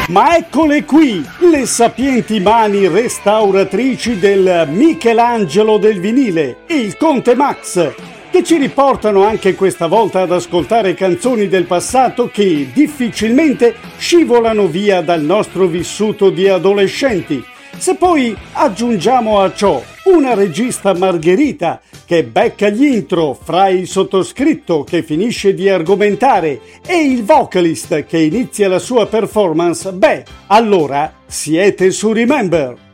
Ma eccole qui, le sapienti mani restauratrici del Michelangelo del vinile, il Conte Max, che ci riportano anche questa volta ad ascoltare canzoni del passato che difficilmente scivolano via dal nostro vissuto di adolescenti. Se poi aggiungiamo a ciò una regista Margherita che becca gli intro fra il sottoscritto che finisce di argomentare e il vocalist che inizia la sua performance, allora siete su Remember.